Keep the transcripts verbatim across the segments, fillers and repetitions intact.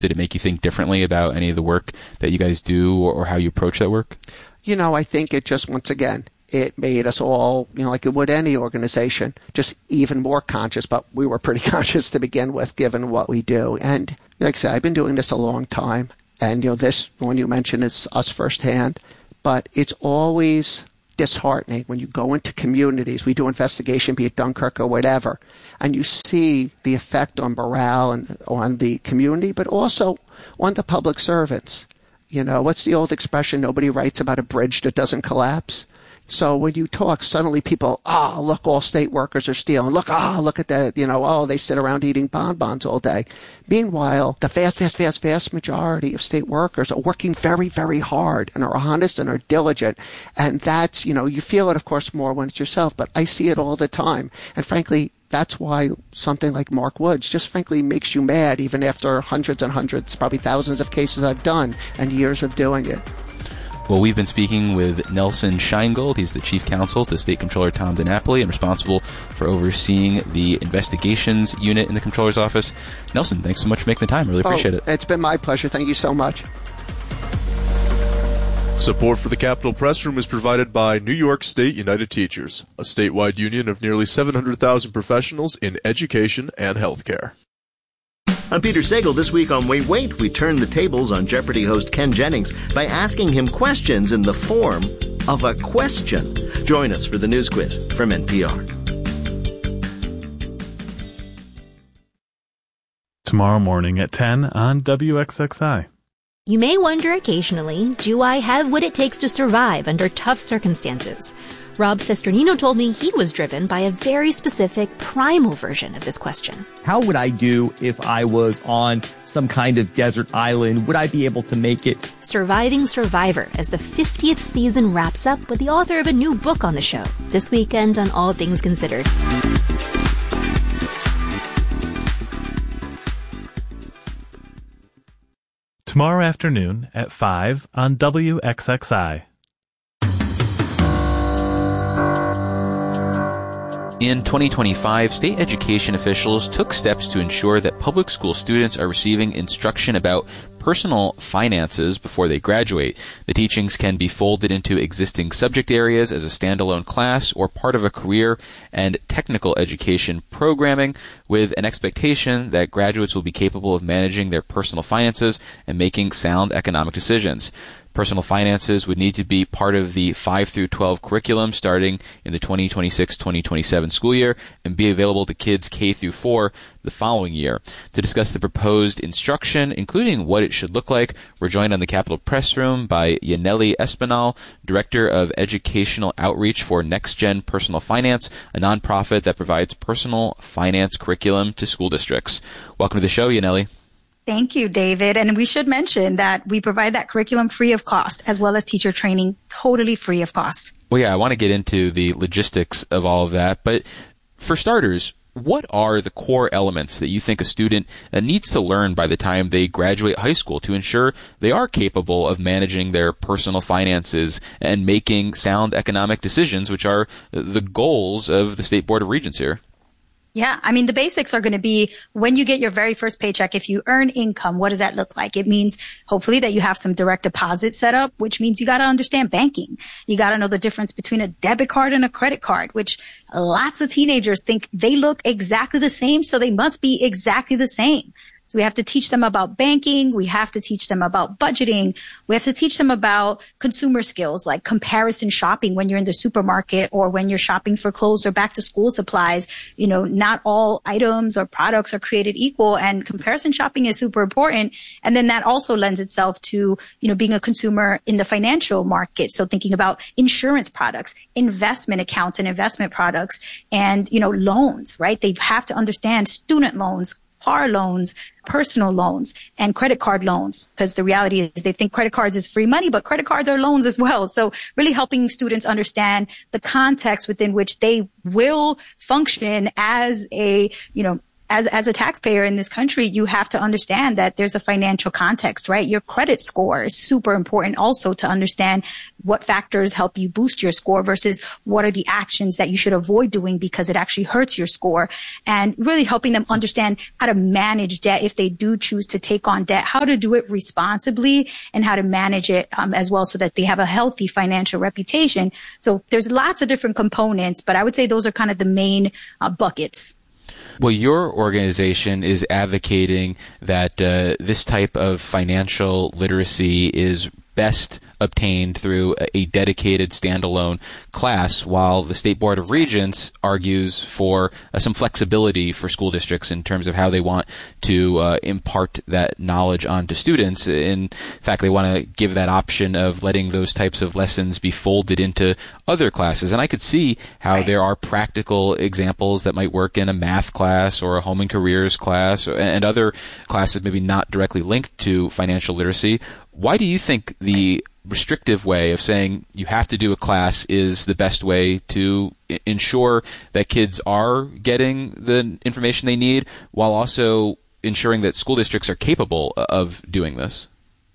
Did it make you think differently about any of the work that you guys do or, or how you approach that work? You know, I think it just, once again, it made us all, you know, like it would any organization, just even more conscious, but we were pretty conscious to begin with, given what we do. And like I said, I've been doing this a long time. And, you know, this one you mentioned is us firsthand, but it's always disheartening when you go into communities. We do investigation, be it Dunkirk or whatever, and you see the effect on morale and on the community, but also on the public servants. You know, what's the old expression? Nobody writes about a bridge that doesn't collapse. So when you talk, suddenly people, oh, look, all state workers are stealing. Look, oh, look at that. You know, oh, they sit around eating bonbons all day. Meanwhile, the vast, vast, vast, vast majority of state workers are working very, very hard and are honest and are diligent. And that's, you know, you feel it, of course, more when it's yourself, but I see it all the time. And frankly, that's why something like Mark Woods just frankly makes you mad, even after hundreds and hundreds, probably thousands of cases I've done and years of doing it. Well, we've been speaking with Nelson Sheingold. He's the chief counsel to State Comptroller Tom DiNapoli and responsible for overseeing the investigations unit in the Comptroller's office. Nelson, thanks so much for making the time. Really appreciate oh, it. It's been my pleasure. Thank you so much. Support for the Capitol Press Room is provided by New York State United Teachers, a statewide union of nearly seven hundred thousand professionals in education and healthcare. I'm Peter Sagal. This week on Wait, Wait, we turn the tables on Jeopardy host Ken Jennings by asking him questions in the form of a question. Join us for the news quiz from N P R. Tomorrow morning at ten on W X X I. You may wonder occasionally, do I have what it takes to survive under tough circumstances? Rob Sesternino told me he was driven by a very specific primal version of this question. How would I do if I was on some kind of desert island? Would I be able to make it? Surviving Survivor as the fiftieth season wraps up with the author of a new book on the show this weekend on All Things Considered. Tomorrow afternoon at five on W X X I. In twenty twenty-five, state education officials took steps to ensure that public school students are receiving instruction about personal finances before they graduate. The teachings can be folded into existing subject areas as a standalone class or part of a career and technical education programming, with an expectation that graduates will be capable of managing their personal finances and making sound economic decisions. Personal finances would need to be part of the five through twelve curriculum starting in the twenty twenty-six twenty twenty-seven school year and be available to kids K through four the following year. To discuss the proposed instruction, including what it should look like, we're joined on the Capitol Press Room by Yaneli Espinal, Director of Educational Outreach for Next Gen Personal Finance, a nonprofit that provides personal finance curriculum to school districts. Welcome to the show, Yaneli. Thank you, David. And we should mention that we provide that curriculum free of cost, as well as teacher training totally free of cost. Well, yeah, I want to get into the logistics of all of that. But for starters, what are the core elements that you think a student needs to learn by the time they graduate high school to ensure they are capable of managing their personal finances and making sound economic decisions, which are the goals of the State Board of Regents here? Yeah, I mean, the basics are going to be when you get your very first paycheck, if you earn income, what does that look like? It means hopefully that you have some direct deposit set up, which means you got to understand banking. You got to know the difference between a debit card and a credit card, which lots of teenagers think they look exactly the same, so they must be exactly the same. So we have to teach them about banking. We have to teach them about budgeting. We have to teach them about consumer skills like comparison shopping when you're in the supermarket or when you're shopping for clothes or back to school supplies. You know, not all items or products are created equal, and comparison shopping is super important. And then that also lends itself to, you know, being a consumer in the financial market. So thinking about insurance products, investment accounts and investment products, and, you know, loans, right? They have to understand student loans, car loans, personal loans, and credit card loans, because the reality is they think credit cards is free money, but credit cards are loans as well. So really helping students understand the context within which they will function as a, you know, as, as a taxpayer in this country, you have to understand that there's a financial context, right? Your credit score is super important also to understand what factors help you boost your score versus what are the actions that you should avoid doing because it actually hurts your score, and really helping them understand how to manage debt if they do choose to take on debt, how to do it responsibly and how to manage it um, as well so that they have a healthy financial reputation. So there's lots of different components, but I would say those are kind of the main uh, buckets. Well, your organization is advocating that uh, this type of financial literacy is best obtained through a dedicated standalone class, while the State Board of Regents argues for uh, some flexibility for school districts in terms of how they want to uh, impart that knowledge onto students. In fact, they want to give that option of letting those types of lessons be folded into other classes. And I could see how right. there are practical examples that might work in a math class or a home and careers class or, and other classes maybe not directly linked to financial literacy. Why do you think the restrictive way of saying you have to do a class is the best way to I- ensure that kids are getting the information they need while also ensuring that school districts are capable of doing this?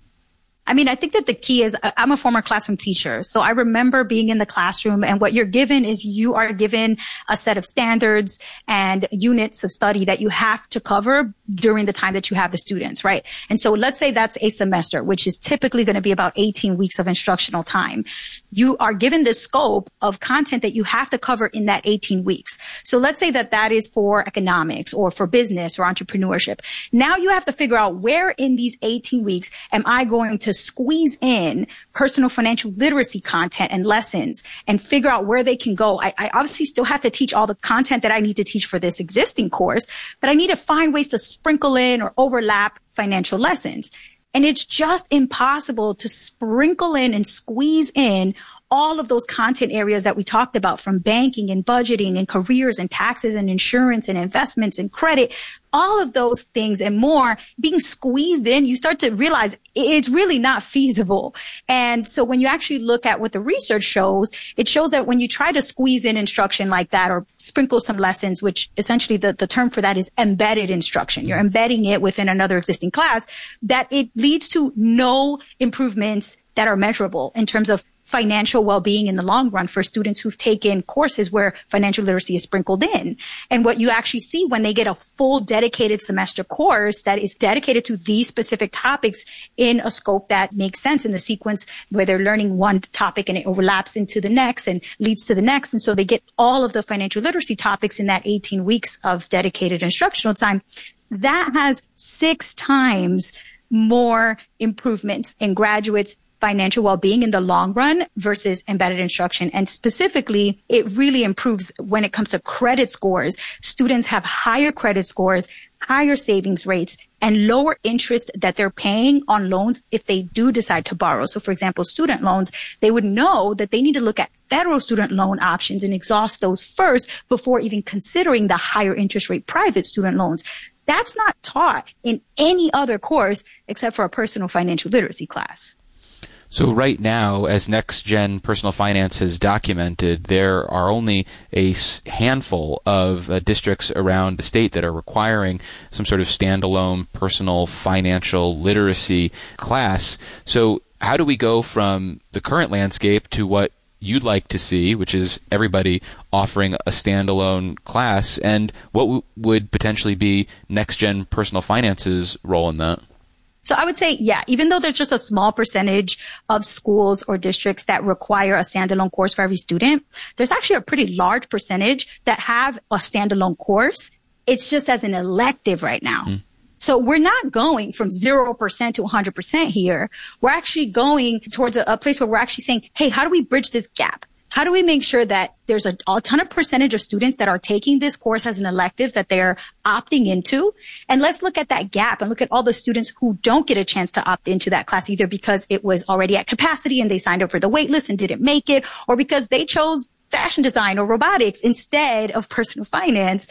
I mean, I think that the key is I'm a former classroom teacher. So I remember being in the classroom, and what you're given is you are given a set of standards and units of study that you have to cover during the time that you have the students, right? And so let's say that's a semester, which is typically going to be about eighteen weeks of instructional time. You are given this scope of content that you have to cover in that eighteen weeks. So let's say that that is for economics or for business or entrepreneurship. Now you have to figure out where in these eighteen weeks am I going to squeeze in personal financial literacy content and lessons and figure out where they can go. I, I obviously still have to teach all the content that I need to teach for this existing course, but I need to find ways to sprinkle in or overlap financial lessons. And it's just impossible to sprinkle in and squeeze in all of those content areas that we talked about, from banking and budgeting and careers and taxes and insurance and investments and credit, all of those things and more being squeezed in, you start to realize it's really not feasible. And so when you actually look at what the research shows, it shows that when you try to squeeze in instruction like that or sprinkle some lessons, which essentially the, the term for that is embedded instruction, you're embedding it within another existing class, that it leads to no improvements that are measurable in terms of financial well-being in the long run for students who've taken courses where financial literacy is sprinkled in. And what you actually see when they get a full dedicated semester course that is dedicated to these specific topics in a scope that makes sense in the sequence where they're learning one topic and it overlaps into the next and leads to the next. And so they get all of the financial literacy topics in that eighteen weeks of dedicated instructional time. That has six times more improvements in graduates' financial well-being in the long run versus embedded instruction. And specifically, it really improves when it comes to credit scores. Students have higher credit scores, higher savings rates, and lower interest that they're paying on loans if they do decide to borrow. So for example, student loans, they would know that they need to look at federal student loan options and exhaust those first before even considering the higher interest rate private student loans. That's not taught in any other course except for a personal financial literacy class. So right now, as Next Gen Personal Finance has documented, there are only a handful of uh, districts around the state that are requiring some sort of standalone personal financial literacy class. So how do we go from the current landscape to what you'd like to see, which is everybody offering a standalone class, and what w- would potentially be Next Gen Personal Finance's role in that? So I would say, yeah, even though there's just a small percentage of schools or districts that require a standalone course for every student, there's actually a pretty large percentage that have a standalone course. It's just as an elective right now. Mm. So we're not going from zero percent to one hundred percent here. We're actually going towards a, a place where we're actually saying, hey, how do we bridge this gap? How do we make sure that there's a, a ton of percentage of students that are taking this course as an elective that they're opting into? And let's look at that gap and look at all the students who don't get a chance to opt into that class, either because it was already at capacity and they signed up for the wait list and didn't make it, or because they chose fashion design or robotics instead of personal finance.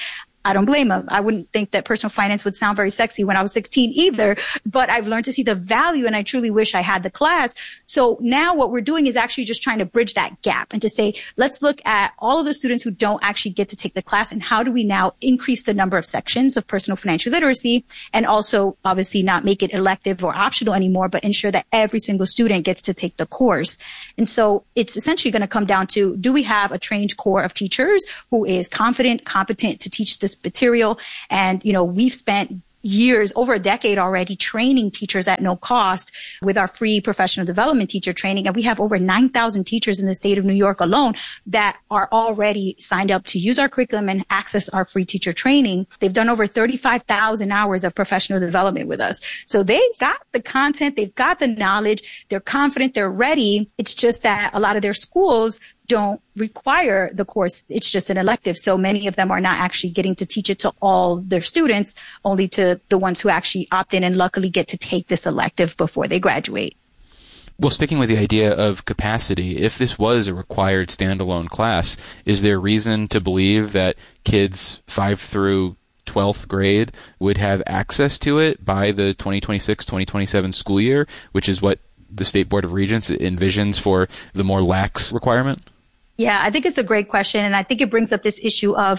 I don't blame them. I wouldn't think that personal finance would sound very sexy when I was sixteen either, but I've learned to see the value, and I truly wish I had the class. So now what we're doing is actually just trying to bridge that gap and to say, let's look at all of the students who don't actually get to take the class, and how do we now increase the number of sections of personal financial literacy, and also obviously not make it elective or optional anymore, but ensure that every single student gets to take the course. And so it's essentially going to come down to, do we have a trained core of teachers who is confident, competent to teach this material? And, you know, we've spent years, over a decade already, training teachers at no cost with our free professional development teacher training. And we have over nine thousand teachers in the state of New York alone that are already signed up to use our curriculum and access our free teacher training. They've done over thirty-five thousand hours of professional development with us. So they've got the content, they've got the knowledge, they're confident, they're ready. It's just that a lot of their schools don't require the course. It's just an elective. So many of them are not actually getting to teach it to all their students, only to the ones who actually opt in and luckily get to take this elective before they graduate. Well, sticking with the idea of capacity, if this was a required standalone class, is there reason to believe that kids five through twelfth grade would have access to it by the twenty twenty-six twenty twenty-seven school year, which is what the State Board of Regents envisions for the more lax requirement? Yeah, I think it's a great question. And I think it brings up this issue of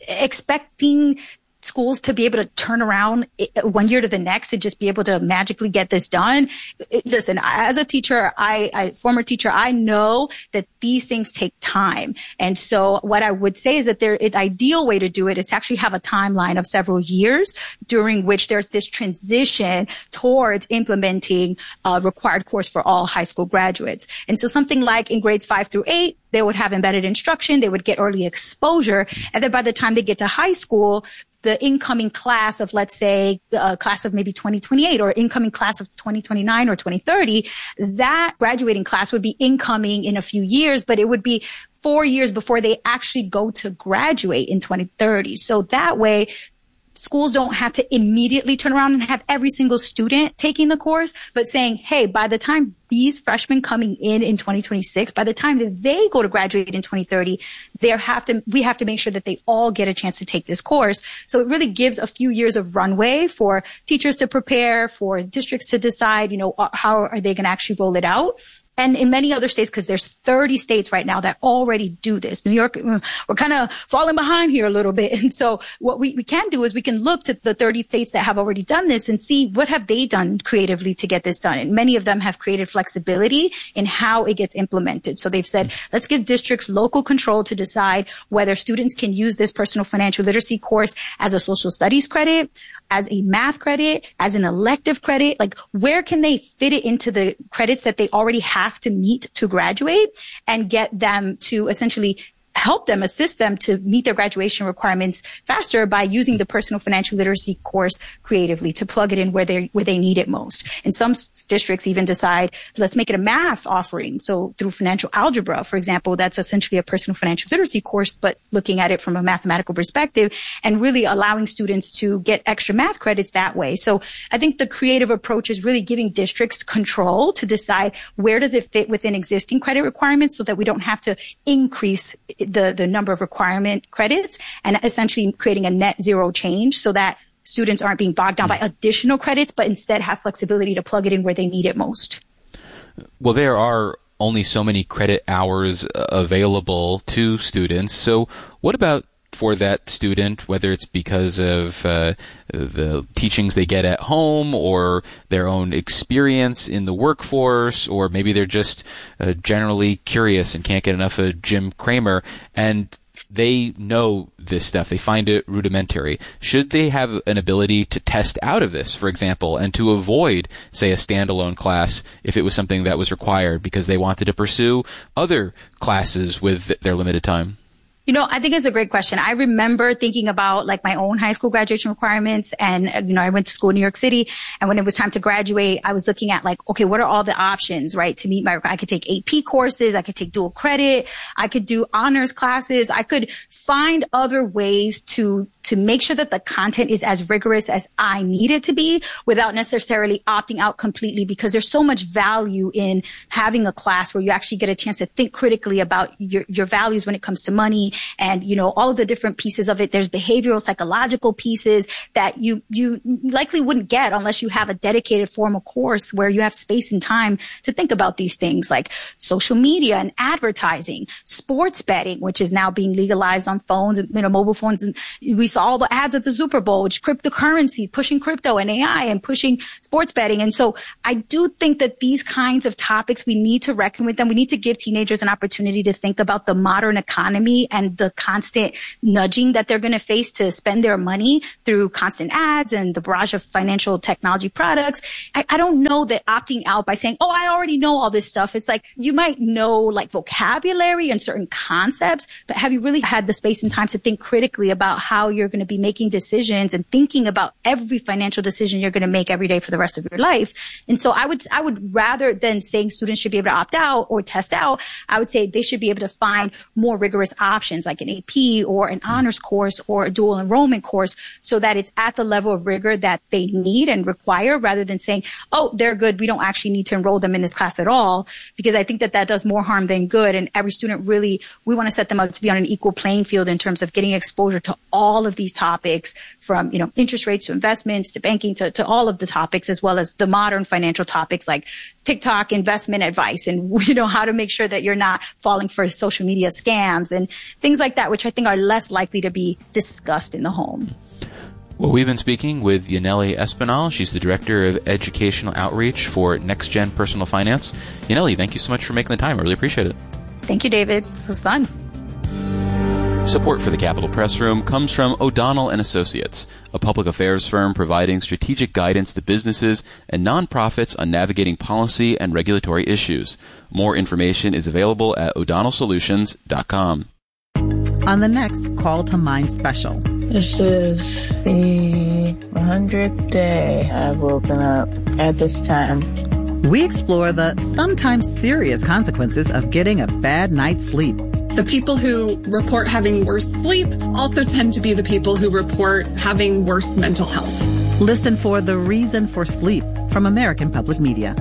expecting schools to be able to turn around one year to the next and just be able to magically get this done. Listen, as a teacher, I, I former teacher, I know that these things take time. And so what I would say is that there, the ideal way to do it is to actually have a timeline of several years during which there's this transition towards implementing a required course for all high school graduates. And so something like in grades five through eight, they would have embedded instruction, they would get early exposure, and then by the time they get to high school, the incoming class of, let's say, a class of maybe twenty twenty-eight or incoming class of twenty twenty-nine or twenty thirty, that graduating class would be incoming in a few years, but it would be four years before they actually go to graduate in twenty thirty. So that way, schools don't have to immediately turn around and have every single student taking the course, but saying, hey, by the time these freshmen coming in in twenty twenty-six, by the time that they go to graduate in twenty thirty, they have to, we have to make sure that they all get a chance to take this course. So it really gives a few years of runway for teachers to prepare, for districts to decide, you know, how are they going to actually roll it out. And in many other states, because there's thirty states right now that already do this. New York, we're kind of falling behind here a little bit. And so what we, we can do is we can look to the thirty states that have already done this and see what have they done creatively to get this done. And many of them have created flexibility in how it gets implemented. So they've said, let's give districts local control to decide whether students can use this personal financial literacy course as a social studies credit, as a math credit, as an elective credit. Like, where can they fit it into the credits that they already have to meet to graduate, and get them to essentially help them, assist them to meet their graduation requirements faster by using the personal financial literacy course creatively to plug it in where they where they need it most. And some s- districts even decide, let's make it a math offering. So through financial algebra, for example, that's essentially a personal financial literacy course, but looking at it from a mathematical perspective and really allowing students to get extra math credits that way. So I think the creative approach is really giving districts control to decide where does it fit within existing credit requirements so that we don't have to increase the, the number of requirement credits, and essentially creating a net zero change so that students aren't being bogged down by additional credits, but instead have flexibility to plug it in where they need it most. Well, there are only so many credit hours available to students. So what about for that student, whether it's because of uh, the teachings they get at home or their own experience in the workforce, or maybe they're just uh, generally curious and can't get enough of Jim Cramer, and they know this stuff, they find it rudimentary. Should they have an ability to test out of this, for example, and to avoid, say, a standalone class if it was something that was required because they wanted to pursue other classes with their limited time? You know, I think it's a great question. I remember thinking about like my own high school graduation requirements, and, you know, I went to school in New York City, and when it was time to graduate, I was looking at like, okay, what are all the options, right, to meet my, I could take A P courses, I could take dual credit, I could do honors classes, I could find other ways to to make sure that the content is as rigorous as I need it to be without necessarily opting out completely, because there's so much value in having a class where you actually get a chance to think critically about your, your values when it comes to money and, you know, all of the different pieces of it. There's behavioral, psychological pieces that you, you likely wouldn't get unless you have a dedicated formal course where you have space and time to think about these things like social media and advertising, sports betting, which is now being legalized on phones, you know, mobile phones. And we saw all the ads at the Super Bowl, which cryptocurrency, pushing crypto and A I and pushing sports betting. And so I do think that these kinds of topics, we need to reckon with them. We need to give teenagers an opportunity to think about the modern economy and the constant nudging that they're going to face to spend their money through constant ads and the barrage of financial technology products. I, I don't know that opting out by saying, oh, I already know all this stuff. It's like you might know like vocabulary and certain concepts, but have you really had the space and time to think critically about how you're going to be making decisions and thinking about every financial decision you're going to make every day for the rest of your life? And so I would, I would rather than saying students should be able to opt out or test out, I would say they should be able to find more rigorous options like an A P or an honors course or a dual enrollment course so that it's at the level of rigor that they need and require, rather than saying, oh, they're good, we don't actually need to enroll them in this class at all, because I think that that does more harm than good. And every student really, we want to set them up to be on an equal playing field in terms of getting exposure to all of these topics, from, you know, interest rates to investments to banking to, to all of the topics, as well as the modern financial topics like TikTok investment advice and, you know, how to make sure that you're not falling for social media scams and things like that, which I think are less likely to be discussed in the home. Well, we've been speaking with Yaneli Espinal. She's the Director of Educational Outreach for Next Gen Personal Finance. Yaneli, thank you so much for making the time. I really appreciate it. Thank you, David. This was fun. Support for the Capitol Press Room comes from O'Donnell and Associates, a public affairs firm providing strategic guidance to businesses and nonprofits on navigating policy and regulatory issues. More information is available at o'donnell solutions dot com. On the next Call to Mind special. This is the one hundredth day I've woken up at this time. We explore the sometimes serious consequences of getting a bad night's sleep. The people who report having worse sleep also tend to be the people who report having worse mental health. Listen for The Reason for Sleep from American Public Media.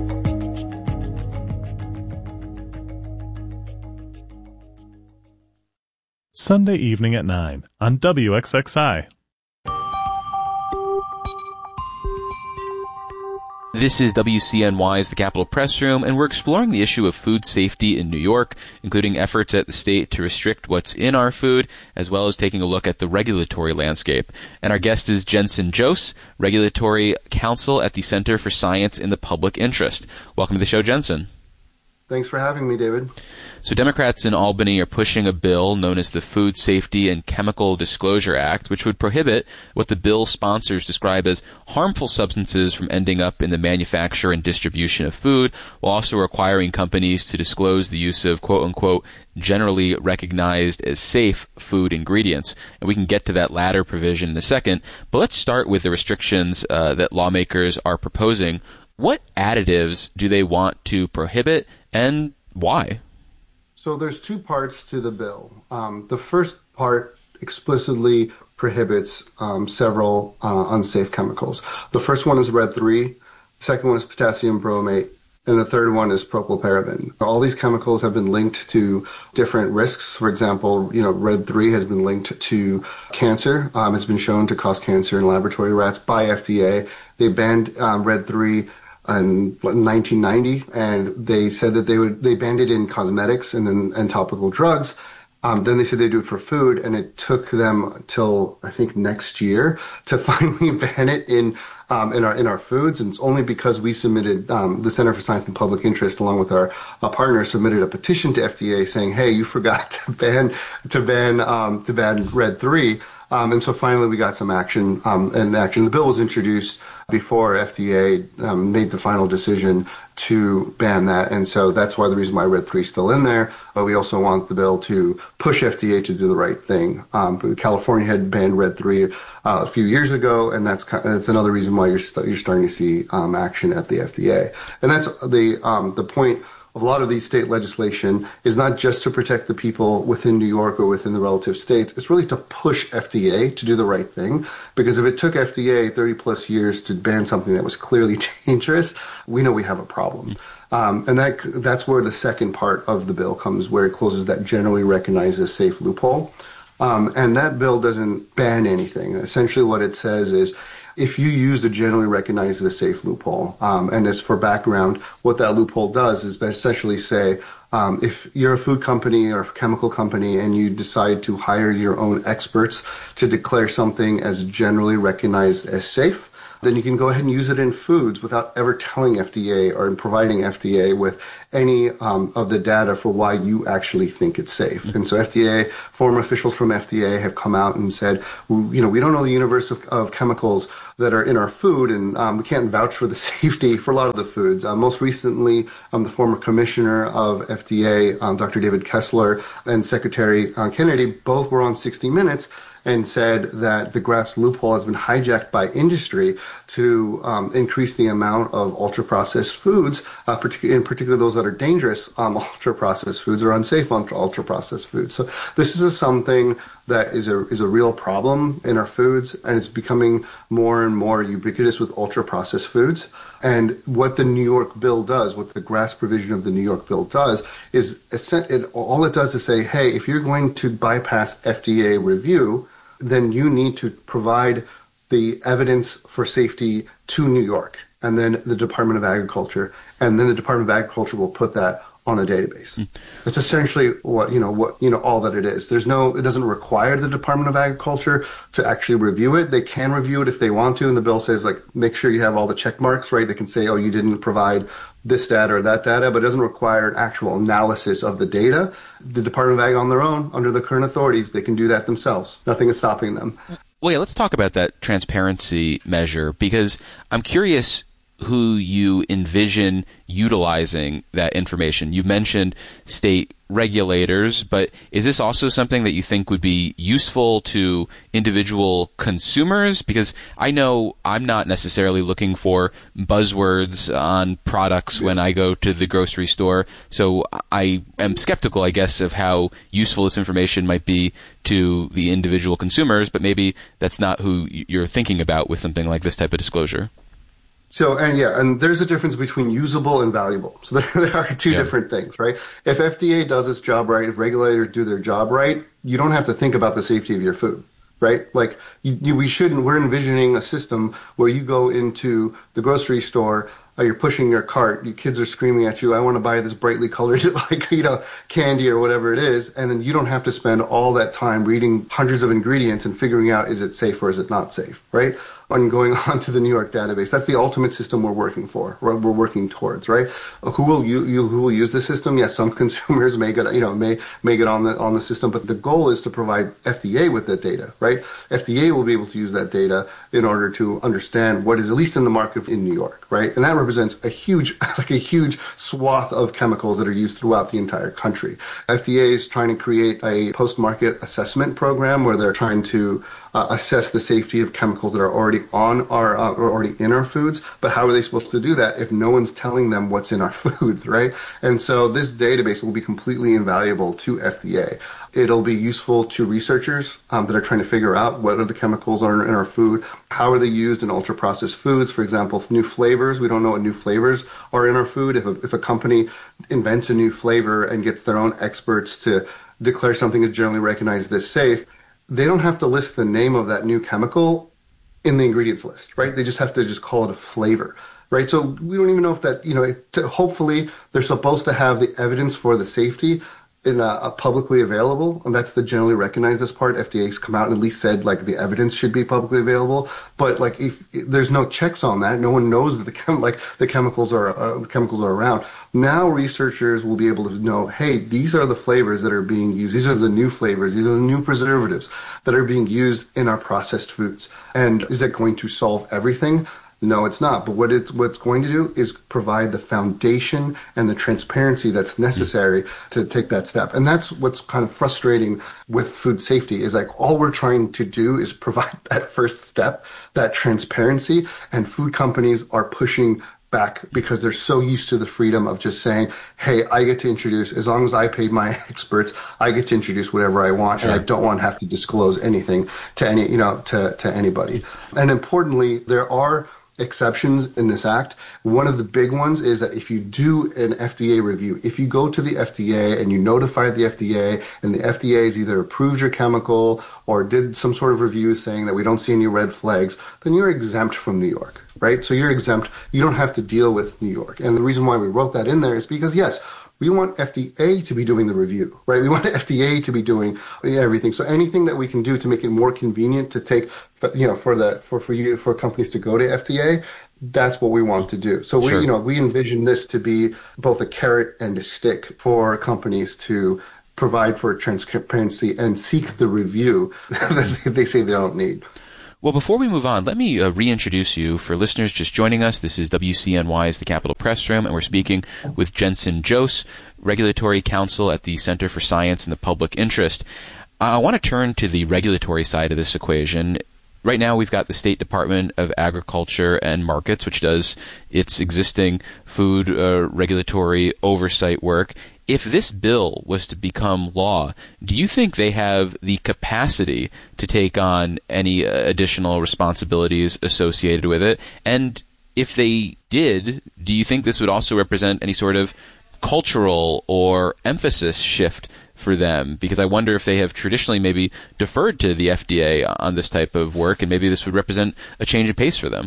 Sunday evening at nine on W X X I. This is W C N Y's The Capitol Press Room, and we're exploring the issue of food safety in New York, including efforts at the state to restrict what's in our food, as well as taking a look at the regulatory landscape. And our guest is Jensen Jose, Regulatory Counsel at the Center for Science in the Public Interest. Welcome to the show, Jensen. Thanks for having me, David. So Democrats in Albany are pushing a bill known as the Food Safety and Chemical Disclosure Act, which would prohibit what the bill sponsors describe as harmful substances from ending up in the manufacture and distribution of food, while also requiring companies to disclose the use of quote-unquote generally recognized as safe food ingredients. And we can get to that latter provision in a second, but let's start with the restrictions uh, that lawmakers are proposing. What additives do they want to prohibit, and why? So there's two parts to the bill. Um, the first part explicitly prohibits um, several uh, unsafe chemicals. The first one is red three, the second one is potassium bromate, and the third one is propylparaben. All these chemicals have been linked to different risks. For example, you know, red three has been linked to cancer. Um, it's been shown to cause cancer in laboratory rats by F D A. They banned um, red three in nineteen ninety, and they said that they would they banned it in cosmetics and then and topical drugs. Um, then they said they'd do it for food, and it took them till I think next year to finally ban it in um, in our in our foods. And it's only because we submitted um, the Center for Science and Public Interest, along with our, our partners, submitted a petition to F D A saying, "Hey, you forgot to ban to ban um, to ban red three." Um, and so finally we got some action, um, and action. The bill was introduced before F D A um, made the final decision to ban that. And so that's why the reason why red three is still in there. But we also want the bill to push F D A to do the right thing. Um, but California had banned red three uh, a few years ago, and that's that's another reason why you're st- you're starting to see um, action at the F D A. And that's the um, the point of a lot of these state legislation is not just to protect the people within New York or within the relative states. It's really to push F D A to do the right thing. Because if it took F D A thirty plus years to ban something that was clearly dangerous, we know we have a problem. Um, and that that's where the second part of the bill comes, where it closes that generally recognized as safe loophole. Um, and that bill doesn't ban anything. Essentially what it says is, if you use the generally recognized as safe loophole, um, and as for background, what that loophole does is essentially say, um, if you're a food company or a chemical company and you decide to hire your own experts to declare something as generally recognized as safe, then you can go ahead and use it in foods without ever telling F D A or providing F D A with any um, of the data for why you actually think it's safe. Mm-hmm. And so F D A, former officials from F D A have come out and said, you know, we don't know the universe of, of chemicals that are in our food, and um, we can't vouch for the safety for a lot of the foods. Uh, most recently, um, the former commissioner of F D A, um, Doctor David Kessler, and Secretary uh, Kennedy both were on sixty minutes and said that the GRAS loophole has been hijacked by industry to um, increase the amount of ultra-processed foods, uh, partic- in particular those that are dangerous um, ultra-processed foods or unsafe ultra-processed foods. So this is something that is a is a real problem in our foods, and it's becoming more and more ubiquitous with ultra-processed foods. And what the New York bill does, what the GRAS provision of the New York bill does, is it, all it does is say, hey, if you're going to bypass F D A review, then you need to provide the evidence for safety to New York, and then the Department of Agriculture, and then the Department of Agriculture will put that on a database. Mm. That's essentially what, you know, what, you know, all that it is. There's no, it doesn't require the Department of Agriculture to actually review it. They can review it if they want to, and the bill says, like, make sure you have all the check marks, right? They can say, oh, you didn't provide this data or that data, but it doesn't require an actual analysis of the data. The Department of Ag on their own, under the current authorities, they can do that themselves. Nothing is stopping them. Well, yeah, let's talk about that transparency measure, because I'm curious who you envision utilizing that information. You mentioned state regulators, but is this also something that you think would be useful to individual consumers? Because I know I'm not necessarily looking for buzzwords on products when I go to the grocery store, so I am skeptical, I guess, of how useful this information might be to the individual consumers, but maybe that's not who you're thinking about with something like this type of disclosure. So, and yeah, and there's a difference between usable and valuable. So there, there are two yeah. different things, right? If F D A does its job right, if regulators do their job right, you don't have to think about the safety of your food, right? Like, you, you, we shouldn't, we're envisioning a system where you go into the grocery store, uh, you're pushing your cart, your kids are screaming at you, I want to buy this brightly colored, like, you know, candy or whatever it is, and then you don't have to spend all that time reading hundreds of ingredients and figuring out, is it safe or is it not safe, right? On going on to the New York database. That's the ultimate system we're working for, we're, we're working towards, right? Who will you, you who will use the system? Yes, some consumers may get, you know, may may get on the on the system, but the goal is to provide F D A with that data, right? F D A will be able to use that data in order to understand what is at least in the market in New York, right? And that represents a huge, like a huge swath of chemicals that are used throughout the entire country. F D A is trying to create a post-market assessment program where they're trying to uh, assess the safety of chemicals that are already on our, uh, or already in our foods, but how are they supposed to do that if no one's telling them what's in our foods, right? And so this database will be completely invaluable to F D A. It'll be useful to researchers um, that are trying to figure out what are the chemicals are in our food, how are they used in ultra-processed foods, for example, new flavors. We don't know what new flavors are in our food. If a, if a company invents a new flavor and gets their own experts to declare something is generally recognized as safe, they don't have to list the name of that new chemical in the ingredients list, right? They just have to just call it a flavor, right? So we don't even know if that, you know, it, to, hopefully they're supposed to have the evidence for the safety in a, a publicly available, and that's the generally recognized as part. F D A's come out and at least said, like, the evidence should be publicly available. But, like, if, if there's no checks on that, no one knows that the chem, like the chemicals are uh, the chemicals are around. Now researchers will be able to know, hey, these are the flavors that are being used. These are the new flavors. These are the new preservatives that are being used in our processed foods. And is that going to solve everything? No, it's not. But what it's what's going to do is provide the foundation and the transparency that's necessary to take that step. And that's what's kind of frustrating with food safety, is like all we're trying to do is provide that first step, that transparency, and food companies are pushing back because they're so used to the freedom of just saying, hey, I get to introduce, as long as I paid my experts, I get to introduce whatever I want, sure. and I don't want to have to disclose anything to any, you know, to, to anybody. And importantly, there are exceptions in this act. One of the big ones is that if you do an F D A review, if you go to the F D A and you notify the F D A and the F D A has either approved your chemical or did some sort of review saying that we don't see any red flags, then you're exempt from New York, right? So you're exempt. You don't have to deal with New York. And the reason why we wrote that in there is because, yes, we want F D A to be doing the review, right? We want the F D A to be doing everything. So anything that we can do to make it more convenient to take, you know, for the for for you for companies to go to F D A, that's what we want to do. So we, sure. you know, we envision this to be both a carrot and a stick for companies to provide for transparency and seek the review that they say they don't need. Well, before we move on, let me uh, reintroduce you for listeners just joining us. This is W C N Y's The Capitol Press Room, and we're speaking with Jensen Jose, Regulatory Counsel at the Center for Science and the Public Interest. I want to turn to the regulatory side of this equation. Right now, we've got the State Department of Agriculture and Markets, which does its existing food uh, regulatory oversight work. If this bill was to become law, do you think they have the capacity to take on any additional responsibilities associated with it? And if they did, do you think this would also represent any sort of cultural or emphasis shift for them? Because I wonder if they have traditionally maybe deferred to the F D A on this type of work, and maybe this would represent a change of pace for them.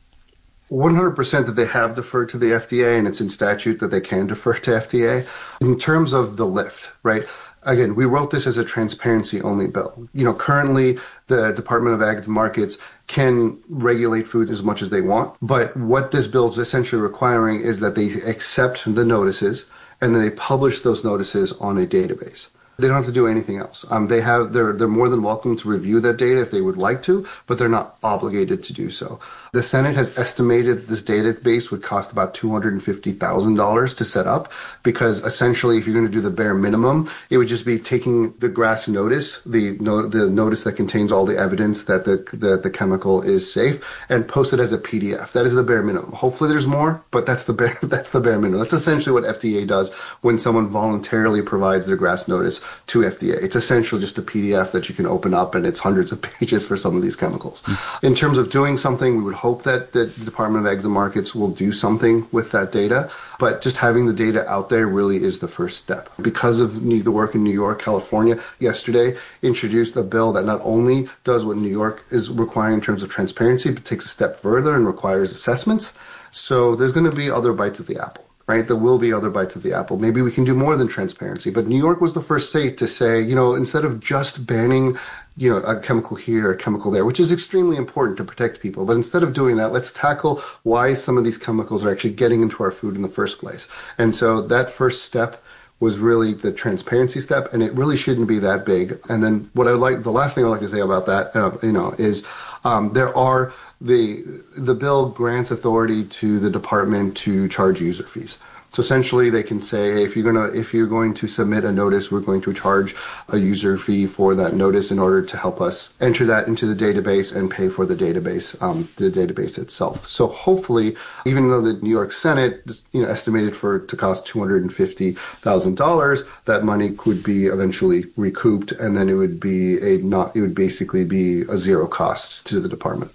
one hundred percent that they have deferred to the F D A, and it's in statute that they can defer to F D A. In terms of the lift, right? Again, we wrote this as a transparency-only bill. You know, currently the Department of Ag and Markets can regulate food as much as they want, but what this bill is essentially requiring is that they accept the notices and then they publish those notices on a database. They don't have to do anything else. Um, they have, they're, they're more than welcome to review that data if they would like to, but they're not obligated to do so. The Senate has estimated this database would cost about two hundred fifty thousand dollars to set up, because essentially if you're going to do the bare minimum, it would just be taking the GRAS notice, the no, the notice that contains all the evidence that the, the the chemical is safe, and post it as a P D F. That is the bare minimum. Hopefully there's more, but that's the bare that's the bare minimum. That's essentially what F D A does when someone voluntarily provides their GRAS notice to F D A. It's essentially just a P D F that you can open up, and it's hundreds of pages for some of these chemicals. Mm. In terms of doing something, we would hope that the Department of Ag and Markets will do something with that data, but just having the data out there really is the first step. Because of the work in New York, California yesterday introduced a bill that not only does what New York is requiring in terms of transparency, but takes a step further and requires assessments. So there's going to be other bites of the apple. Right? There will be other bites of the apple. Maybe we can do more than transparency. But New York was the first state to say, you know, instead of just banning, you know, a chemical here, a chemical there, which is extremely important to protect people. But instead of doing that, let's tackle why some of these chemicals are actually getting into our food in the first place. And so that first step was really the transparency step, and it really shouldn't be that big. And then what I like, the last thing I'd like to say about that, uh, you know, is um, there are The the bill grants authority to the department to charge user fees. So essentially, they can say, hey, if you're gonna if you're going to submit a notice, we're going to charge a user fee for that notice in order to help us enter that into the database and pay for the database, um, the database itself. So hopefully, even though the New York Senate, you know, estimated for it to cost two hundred fifty thousand dollars, that money could be eventually recouped, and then it would be a not it would basically be a zero cost to the department.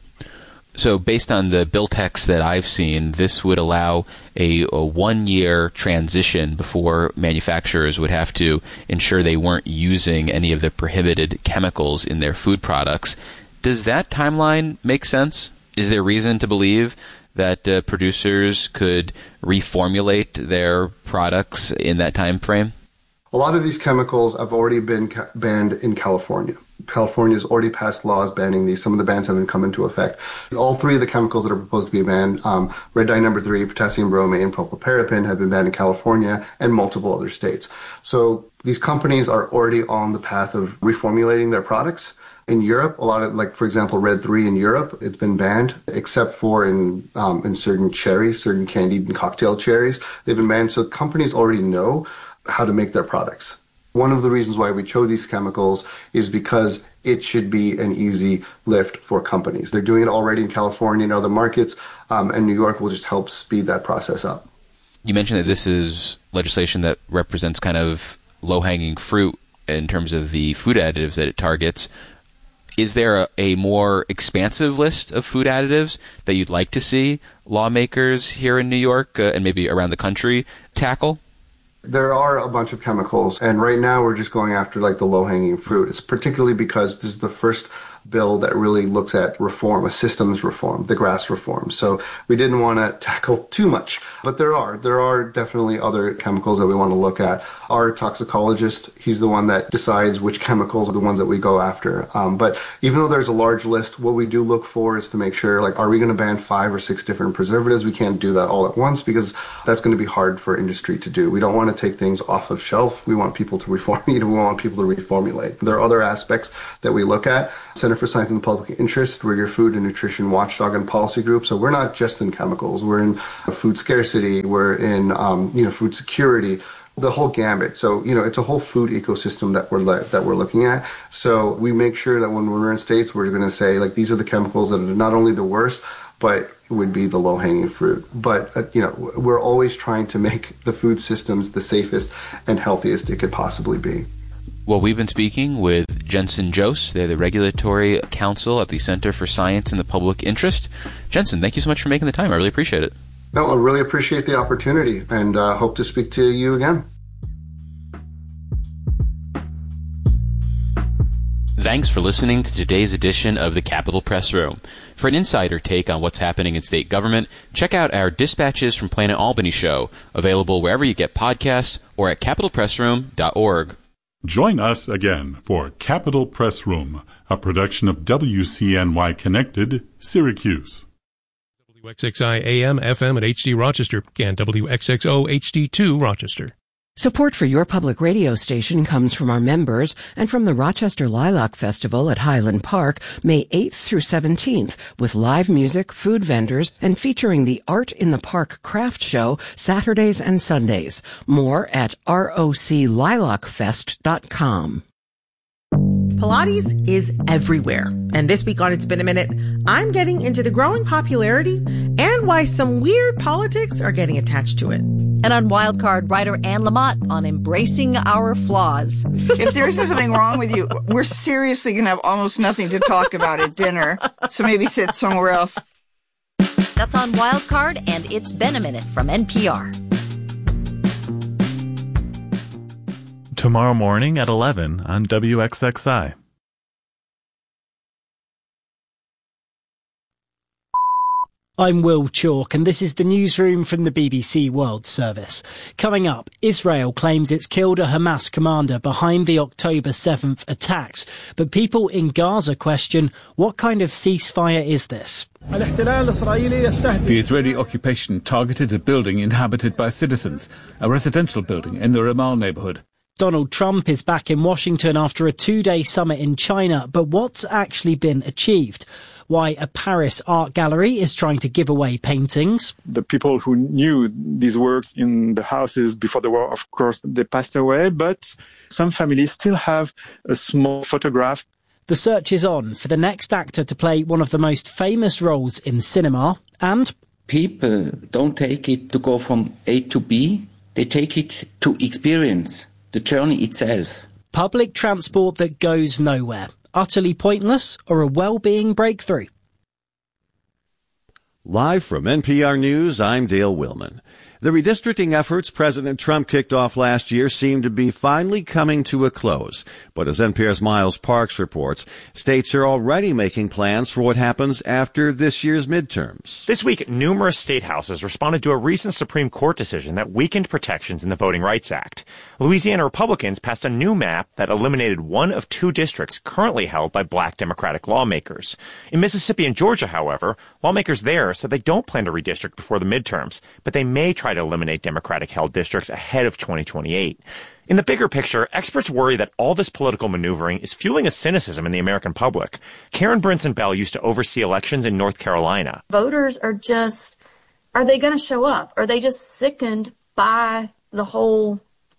So based on the bill text that I've seen, this would allow a, a one-year transition before manufacturers would have to ensure they weren't using any of the prohibited chemicals in their food products. Does that timeline make sense? Is there reason to believe that uh, producers could reformulate their products in that time frame? A lot of these chemicals have already been ca- banned in California. California has already passed laws banning these. Some of the bans haven't come into effect. All three of the chemicals that are proposed to be banned, um, red dye number three, potassium bromate, and propylparaben, have been banned in California and multiple other states. So these companies are already on the path of reformulating their products. In Europe, a lot of, like, for example, red three in Europe, it's been banned, except for in um, in certain cherries, certain candied and cocktail cherries. They've been banned. So companies already know how to make their products. One of the reasons why we chose these chemicals is because it should be an easy lift for companies. They're doing it already in California and other markets, um, and New York will just help speed that process up. You mentioned that this is legislation that represents kind of low-hanging fruit in terms of the food additives that it targets. Is there a, a more expansive list of food additives that you'd like to see lawmakers here in New York uh, and maybe around the country tackle? There are a bunch of chemicals, and right now we're just going after like the low-hanging fruit. It's particularly because this is the first bill that really looks at reform, a systems reform, the GRAS reform. So we didn't want to tackle too much, but there are. There are definitely other chemicals that we want to look at. Our toxicologist, he's the one that decides which chemicals are the ones that we go after. Um, but even though there's a large list, what we do look for is to make sure, like, are we going to ban five or six different preservatives? We can't do that all at once because that's going to be hard for industry to do. We don't want to take things off of shelf. We want people to reformulate. We want people to reformulate. There are other aspects that we look at. Center for Science and the Public Interest, we're your food and nutrition watchdog and policy group. So we're not just in chemicals. We're in food scarcity. We're in, um, you know, food security, the whole gambit. So, you know, it's a whole food ecosystem that we're le- that we're looking at. So we make sure that when we're in states, we're going to say, like, these are the chemicals that are not only the worst, but would be the low-hanging fruit. But, uh, you know, we're always trying to make the food systems the safest and healthiest it could possibly be. Well, we've been speaking with Jensen Jose. They're the Regulatory Counsel at the Center for Science and the Public Interest. Jensen, thank you so much for making the time. I really appreciate it. No, I really appreciate the opportunity, and uh, hope to speak to you again. Thanks for listening to today's edition of the Capitol Press Room. For an insider take on what's happening in state government, check out our Dispatches from Planet Albany show, available wherever you get podcasts or at capitol press room dot org. Join us again for Capitol Press Room, a production of W C N Y Connected, Syracuse. W X X I A M, F M at H D Rochester, and W X X O H D two Rochester. Support for your public radio station comes from our members and from the Rochester Lilac Festival at Highland Park, May eighth through seventeenth, with live music, food vendors, and featuring the Art in the Park craft show Saturdays and Sundays. More at roc lilac fest dot com. Pilates is everywhere. And this week on It's Been a Minute, I'm getting into the growing popularity and why some weird politics are getting attached to it. And on Wildcard, writer Anne Lamott on embracing our flaws. If there isn't something wrong with you, we're seriously going to have almost nothing to talk about at dinner. So maybe sit somewhere else. That's on Wildcard, and It's Been a Minute from N P R. Tomorrow morning at eleven on W X X I. I'm Will Chalk, and this is the newsroom from the B B C World Service. Coming up, Israel claims it's killed a Hamas commander behind the October seventh attacks, but people in Gaza question, what kind of ceasefire is this? The Israeli occupation targeted a building inhabited by citizens, a residential building in the Ramal neighborhood. Donald Trump is back in Washington after a two-day summit in China, but what's actually been achieved? Why a Paris art gallery is trying to give away paintings. The people who knew these works in the houses before the war, of course, they passed away, but some families still have a small photograph. The search is on for the next actor to play one of the most famous roles in cinema, and people don't take it to go from A to B, they take it to experience the journey itself. Public transport that goes nowhere. Utterly pointless or a well-being breakthrough? Live from N P R News, I'm Dale Willman. The redistricting efforts President Trump kicked off last year seem to be finally coming to a close. But as N P R's Miles Parks reports, states are already making plans for what happens after this year's midterms. This week, numerous state houses responded to a recent Supreme Court decision that weakened protections in the Voting Rights Act. Louisiana Republicans passed a new map that eliminated one of two districts currently held by black Democratic lawmakers. In Mississippi and Georgia, however, lawmakers there said they don't plan to redistrict before the midterms, but they may try to eliminate Democratic-held districts ahead of twenty twenty-eight. In the bigger picture, experts worry that all this political maneuvering is fueling a cynicism in the American public. Karen Brinson Bell used to oversee elections in North Carolina. Voters are just, are they going to show up? Are they just sickened by the whole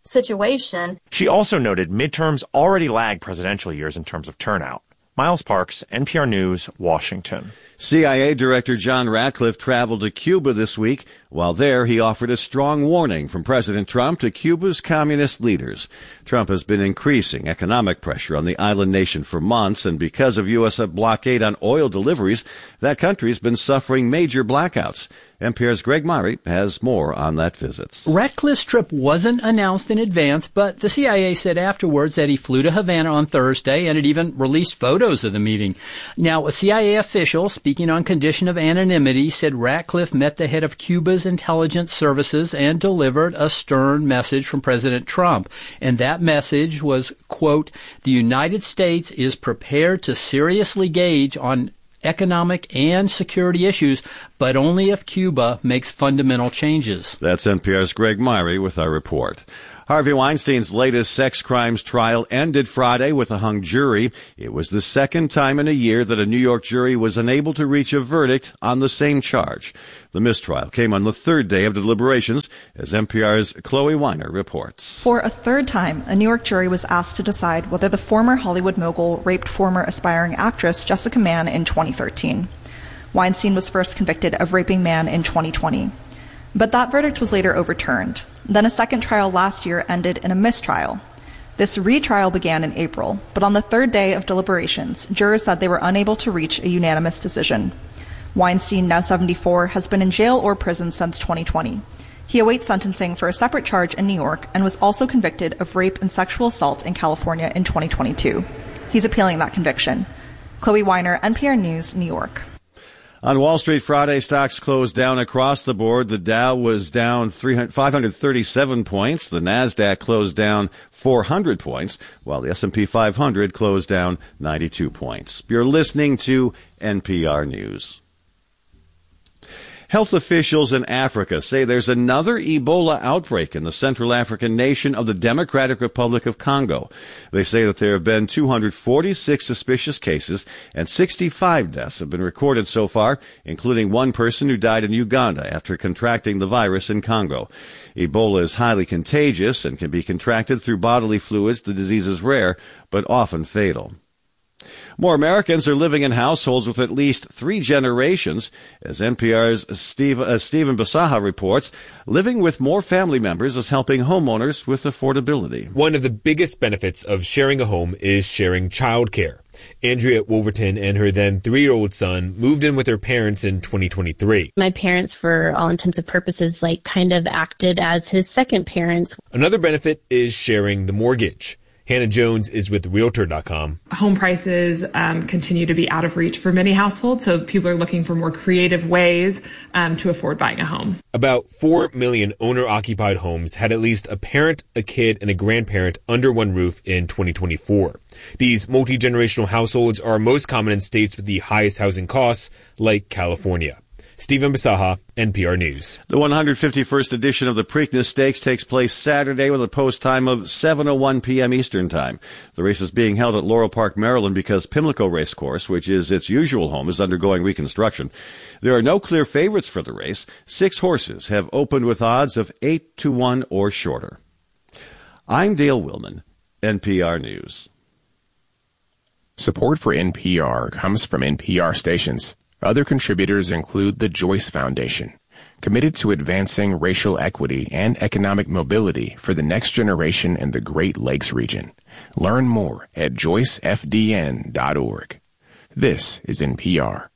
situation. She also noted midterms already lag presidential years in terms of turnout. Miles Parks, N P R News, Washington. C I A Director John Ratcliffe traveled to Cuba this week. While there, he offered a strong warning from President Trump to Cuba's communist leaders. Trump has been increasing economic pressure on the island nation for months, and because of U S blockade on oil deliveries, that country's been suffering major blackouts. N P R's Greg Murray has more on that visit. Ratcliffe's trip wasn't announced in advance, but the C I A said afterwards that he flew to Havana on Thursday, and it even released photos of the meeting. Now, a C I A official, speaking on condition of anonymity, said Ratcliffe met the head of Cuba's intelligence services and delivered a stern message from President Trump. And that message was, quote, "The United States is prepared to seriously gauge on economic and security issues, but only if Cuba makes fundamental changes." That's N P R's Greg Murray with our report. Harvey Weinstein's latest sex crimes trial ended Friday with a hung jury. It was the second time in a year that a New York jury was unable to reach a verdict on the same charge. The mistrial came on the third day of deliberations, as N P R's Chloe Weiner reports. For a third time, a New York jury was asked to decide whether the former Hollywood mogul raped former aspiring actress Jessica Mann in twenty thirteen. Weinstein was first convicted of raping Mann in twenty twenty. But that verdict was later overturned. Then a second trial last year ended in a mistrial. This retrial began in April, but on the third day of deliberations, jurors said they were unable to reach a unanimous decision. Weinstein, now seventy-four, has been in jail or prison since twenty twenty. He awaits sentencing for a separate charge in New York and was also convicted of rape and sexual assault in California in twenty twenty-two. He's appealing that conviction. Chloe Weiner, N P R News, New York. On Wall Street Friday, stocks closed down across the board. The Dow was down five hundred thirty-seven points. The Nasdaq closed down four hundred points, while the S and P five hundred closed down ninety-two points. You're listening to N P R News. Health officials in Africa say there's another Ebola outbreak in the Central African nation of the Democratic Republic of Congo. They say that there have been two hundred forty-six suspicious cases and sixty-five deaths have been recorded so far, including one person who died in Uganda after contracting the virus in Congo. Ebola is highly contagious and can be contracted through bodily fluids. The disease is rare, but often fatal. More Americans are living in households with at least three generations. As N P R's Steve, uh, Stephen Basaha reports, living with more family members is helping homeowners with affordability. One of the biggest benefits of sharing a home is sharing childcare. Andrea Wolverton and her then three-year-old son moved in with their parents in twenty twenty-three. My parents, for all intents and purposes, like kind of acted as his second parents. Another benefit is sharing the mortgage. Hannah Jones is with Realtor dot com. Home prices um, continue to be out of reach for many households, so people are looking for more creative ways um, to afford buying a home. About four million owner-occupied homes had at least a parent, a kid, and a grandparent under one roof in twenty twenty-four. These multi-generational households are most common in states with the highest housing costs, like California. Stephen Basaha, N P R News. The one hundred fifty-first edition of the Preakness Stakes takes place Saturday with a post time of seven oh one p.m. Eastern Time. The race is being held at Laurel Park, Maryland, because Pimlico Racecourse, which is its usual home, is undergoing reconstruction. There are no clear favorites for the race. Six horses have opened with odds of eight to one or shorter. I'm Dale Willman, N P R News. Support for N P R comes from N P R stations. Other contributors include the Joyce Foundation, committed to advancing racial equity and economic mobility for the next generation in the Great Lakes region. Learn more at joyce f d n dot org. This is N P R.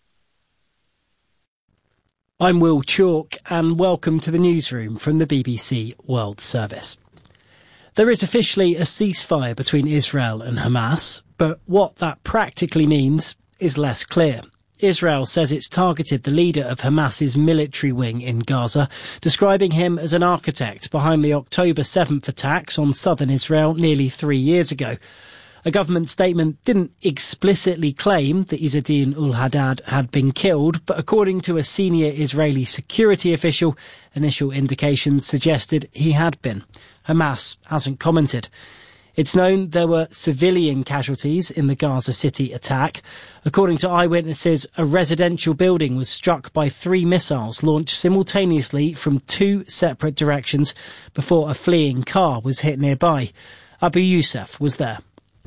I'm Will Chalk, and welcome to the newsroom from the B B C World Service. There is officially a ceasefire between Israel and Hamas, but what that practically means is less clear. Israel says it's targeted the leader of Hamas's military wing in Gaza, describing him as an architect behind the October seventh attacks on southern Israel nearly three years ago. A government statement didn't explicitly claim that Izzadin ul-Haddad had been killed, but according to a senior Israeli security official, initial indications suggested he had been. Hamas hasn't commented. It's known there were civilian casualties in the Gaza City attack. According to eyewitnesses, a residential building was struck by three missiles launched simultaneously from two separate directions before a fleeing car was hit nearby. Abu Youssef was there.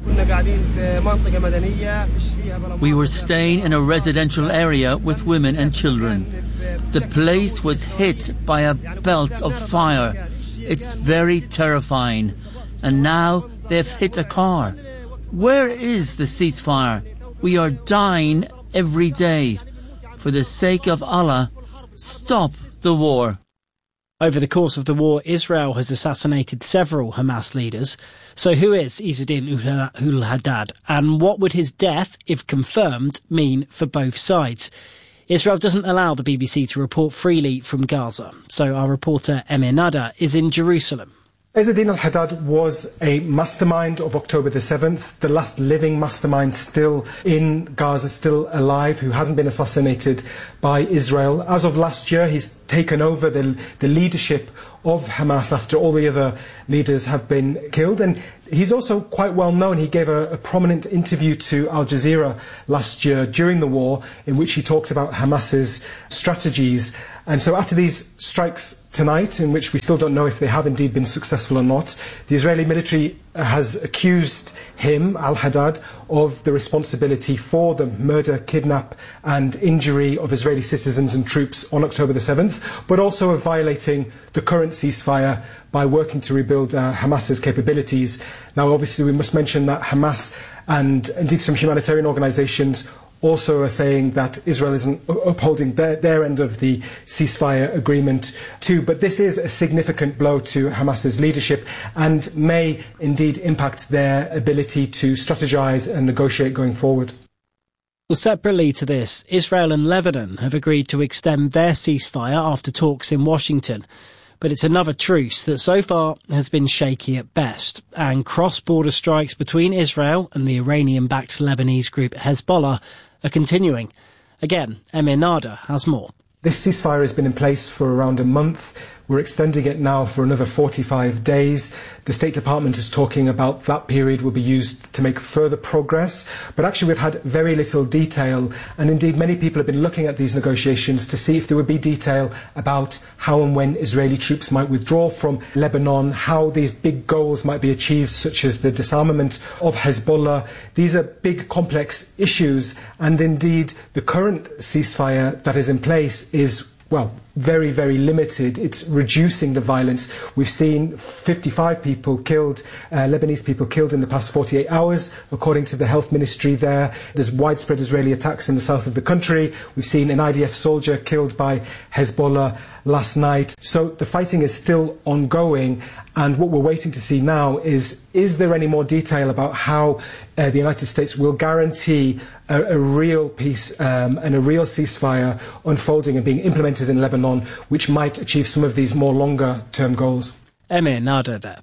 We were staying in a residential area with women and children. The place was hit by a belt of fire. It's very terrifying. And now they've hit a car. Where is the ceasefire? We are dying every day. For the sake of Allah, stop the war. Over the course of the war, Israel has assassinated several Hamas leaders. So who is Izzuddin ul-Haddad, and what would his death, if confirmed, mean for both sides? Israel doesn't allow the B B C to report freely from Gaza, so our reporter Emir Nada is in Jerusalem. Izzuddin al-Haddad was a mastermind of October the seventh, the last living mastermind still in Gaza, still alive, who hasn't been assassinated by Israel. As of last year, he's taken over the, the leadership of Hamas after all the other leaders have been killed. And he's also quite well known. He gave a, a prominent interview to Al Jazeera last year during the war in which he talked about Hamas's strategies. And so after these strikes tonight, in which we still don't know if they have indeed been successful or not, the Israeli military has accused him, al-Haddad, of the responsibility for the murder, kidnap and injury of Israeli citizens and troops on October the seventh, but also of violating the current ceasefire by working to rebuild uh, Hamas's capabilities. Now, obviously, we must mention that Hamas and indeed some humanitarian organisations also are saying that Israel isn't upholding their, their end of the ceasefire agreement too. But this is a significant blow to Hamas's leadership and may indeed impact their ability to strategize and negotiate going forward. Well, separately to this, Israel and Lebanon have agreed to extend their ceasefire after talks in Washington. But it's another truce that so far has been shaky at best, and cross-border strikes between Israel and the Iranian-backed Lebanese group Hezbollah are continuing. Again, Emir Nada has more. This ceasefire has been in place for around a month. We're extending it now for another forty-five days. The State Department is talking about that period will be used to make further progress. But actually we've had very little detail. And indeed many people have been looking at these negotiations to see if there would be detail about how and when Israeli troops might withdraw from Lebanon, how these big goals might be achieved, such as the disarmament of Hezbollah. These are big, complex issues. And indeed the current ceasefire that is in place is, well, very, very limited. It's reducing the violence. We've seen fifty-five people killed, uh, Lebanese people killed in the past forty-eight hours, according to the health ministry there. There's widespread Israeli attacks in the south of the country. We've seen an I D F soldier killed by Hezbollah last night. So the fighting is still ongoing. And what we're waiting to see now is, is there any more detail about how uh, the United States will guarantee a, a real peace um, and a real ceasefire unfolding and being implemented in Lebanon, which might achieve some of these more longer-term goals? Emir Nada there.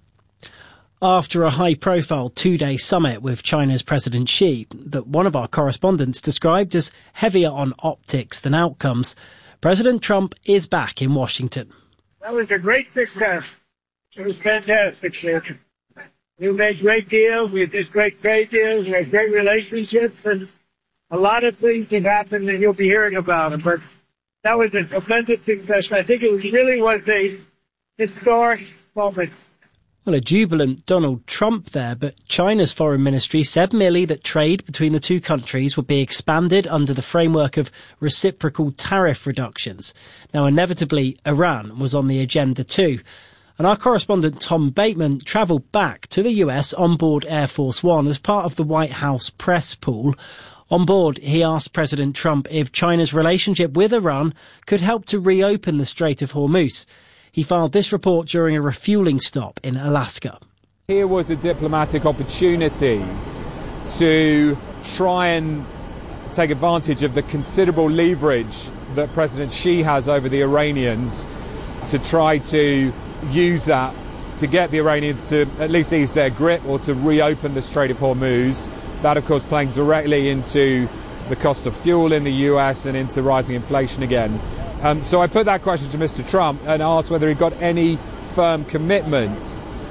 After a high-profile two-day summit with China's President Xi, that one of our correspondents described as heavier on optics than outcomes, President Trump is back in Washington. That was a great success. It was fantastic, sir. We made great deals. We did great trade deals. We had great relationships. And a lot of things have happened, and you'll be hearing about them. But that was a tremendous success. I think it was really was a historic moment. Well, a jubilant Donald Trump there, but China's foreign ministry said merely that trade between the two countries would be expanded under the framework of reciprocal tariff reductions. Now, inevitably, Iran was on the agenda too. And our correspondent Tom Bateman travelled back to the U S on board Air Force One as part of the White House press pool. On board, he asked President Trump if China's relationship with Iran could help to reopen the Strait of Hormuz. He filed this report during a refuelling stop in Alaska. Here was a diplomatic opportunity to try and take advantage of the considerable leverage that President Xi has over the Iranians, to try to use that to get the Iranians to at least ease their grip or to reopen the Strait of Hormuz. That, of course, playing directly into the cost of fuel in the U S and into rising inflation again. Um, so I put that question to Mister Trump and asked whether he got any firm commitment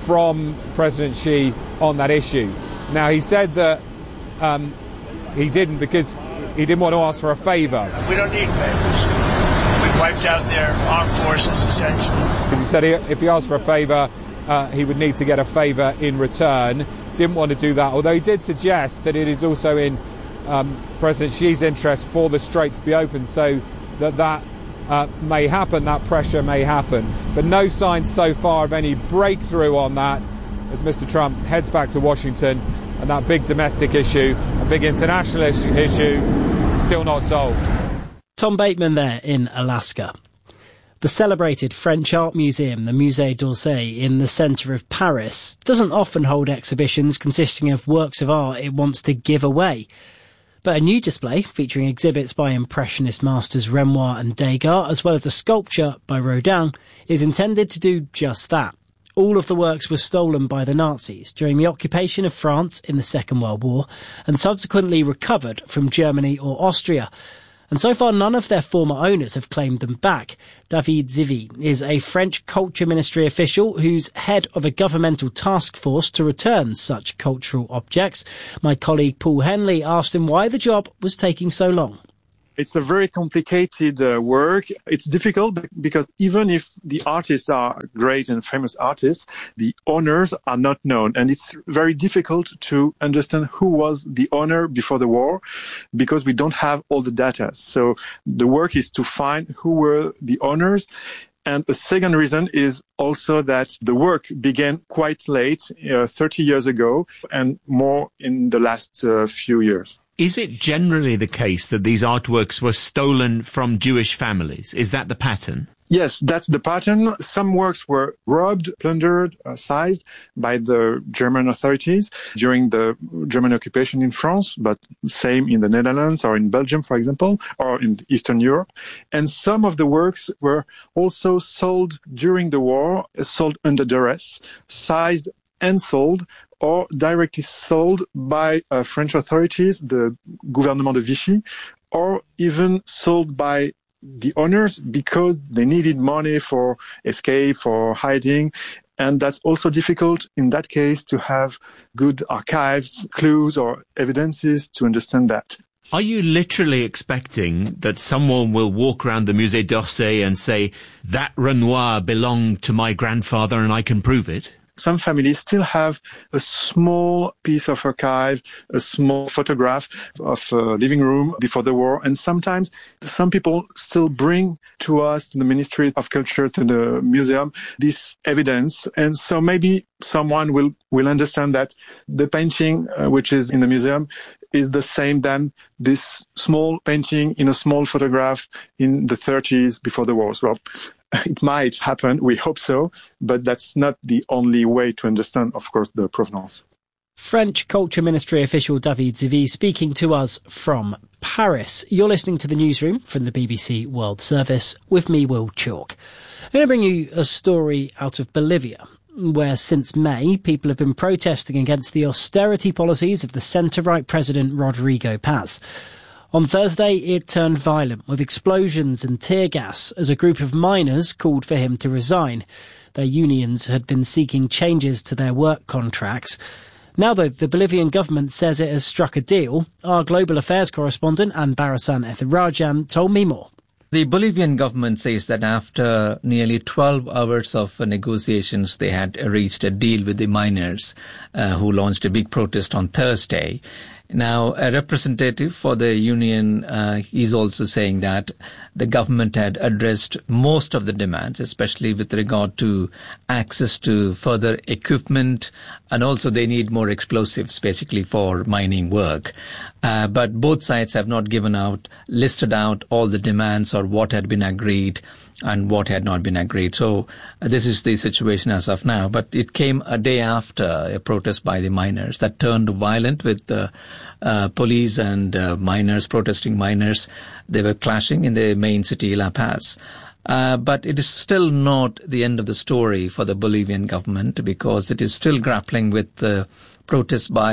from President Xi on that issue. Now, he said that um, he didn't because he didn't want to ask for a favour. We don't need favours. We've wiped out their armed forces, essentially. Because he said he, if he asked for a favour, uh, he would need to get a favour in return. Didn't want to do that, although he did suggest that it is also in um, President Xi's interest for the Strait to be open, so that that uh, may happen, that pressure may happen. But no signs so far of any breakthrough on that as Mister Trump heads back to Washington, and that big domestic issue, a big international issue, issue still not solved. Tom Bateman there in Alaska. The celebrated French art museum, the Musée d'Orsay, in the centre of Paris, doesn't often hold exhibitions consisting of works of art it wants to give away. But a new display featuring exhibits by Impressionist masters Renoir and Degas, as well as a sculpture by Rodin, is intended to do just that. All of the works were stolen by the Nazis during the occupation of France in the Second World War and subsequently recovered from Germany or Austria. And so far, none of their former owners have claimed them back. David Zivy is a French Culture Ministry official who's head of a governmental task force to return such cultural objects. My colleague Paul Henley asked him why the job was taking so long. It's a very complicated uh, work. It's difficult because even if the artists are great and famous artists, the owners are not known. And it's very difficult to understand who was the owner before the war because we don't have all the data. So the work is to find who were the owners. And the second reason is also that the work began quite late, uh, thirty years ago, and more in the last uh, few years. Is it generally the case that these artworks were stolen from Jewish families? Is that the pattern? Yes, that's the pattern. Some works were robbed, plundered, uh, seized by the German authorities during the German occupation in France, but same in the Netherlands or in Belgium, for example, or in Eastern Europe. And some of the works were also sold during the war, sold under duress, seized and sold, or directly sold by uh, French authorities, the Gouvernement de Vichy, or even sold by the owners because they needed money for escape, for hiding. And that's also difficult in that case to have good archives, clues or evidences to understand that. Are you literally expecting that someone will walk around the Musée d'Orsay and say, that Renoir belonged to my grandfather and I can prove it? Some families still have a small piece of archive, a small photograph of a living room before the war. And sometimes some people still bring to us, to the Ministry of Culture, to the museum, this evidence. And so maybe someone will, will understand that the painting, uh, which is in the museum, is the same than this small painting in a small photograph in the thirties before the war. Well, it might happen, we hope so, but that's not the only way to understand, of course, the provenance. French Culture Ministry official David Zivy speaking to us from Paris. You're listening to the newsroom from the B B C World Service with me, Will Chalk. I'm going to bring you a story out of Bolivia, where since May, people have been protesting against the austerity policies of the centre-right president Rodrigo Paz. On Thursday, it turned violent with explosions and tear gas as a group of miners called for him to resign. Their unions had been seeking changes to their work contracts. Now, though, the Bolivian government says it has struck a deal. Our global affairs correspondent, Ann Barasan Ethirajan, told me more. The Bolivian government says that after nearly twelve hours of negotiations, they had reached a deal with the miners uh, who launched a big protest on Thursday. Now, a representative for the union uh, is also saying that the government had addressed most of the demands, especially with regard to access to further equipment, and also they need more explosives, basically, for mining work. Uh, but both sides have not given out, listed out all the demands or what had been agreed and what had not been agreed. So uh, this is the situation as of now. But it came a day after a protest by the miners that turned violent with the uh, police and uh, miners, protesting miners. They were clashing in the main city, La Paz. Uh, but it is still not the end of the story for the Bolivian government because it is still grappling with the protests by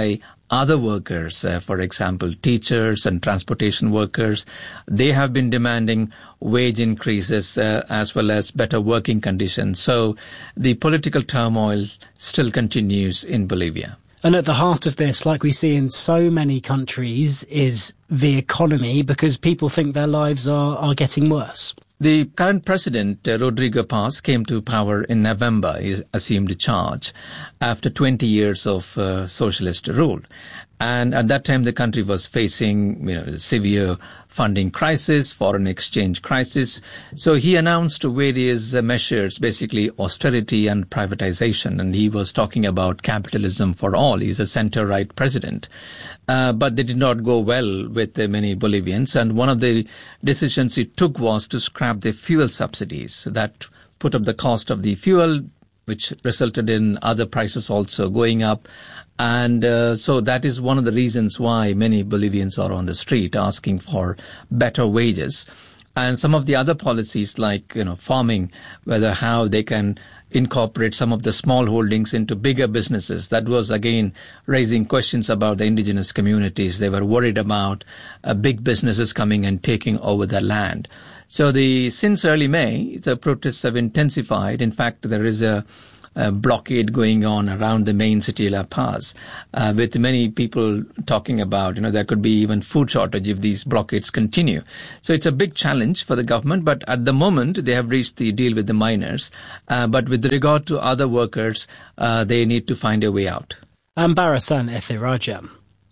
other workers, uh, for example, teachers and transportation workers, they have been demanding wage increases uh, as well as better working conditions. So the political turmoil still continues in Bolivia. And at the heart of this, like we see in so many countries, is the economy, because people think their lives are, are getting worse. The current president, uh, Rodrigo Paz, came to power in November. He assumed charge after twenty years of uh, socialist rule. And at that time, the country was facing, you know, severe funding crisis, foreign exchange crisis. So he announced various uh, measures, basically austerity and privatization. And he was talking about capitalism for all. He's a center-right president. Uh, but they did not go well with uh, many Bolivians. And one of the decisions he took was to scrap the fuel subsidies. That put up the cost of the fuel, which resulted in other prices also going up. And uh, so that is one of the reasons why many Bolivians are on the street asking for better wages. And some of the other policies like, you know, farming, whether how they can incorporate some of the small holdings into bigger businesses. That was, again, raising questions about the indigenous communities. They were worried about uh, big businesses coming and taking over their land. So the since early May, the protests have intensified. In fact, there is a Uh, blockade going on around the main city, La Paz, uh, with many people talking about, you know, there could be even food shortage if these blockades continue. So it's a big challenge for the government, but at the moment they have reached the deal with the miners. Uh, but with regard to other workers, uh, they need to find a way out. Ambarasan Ethiraja.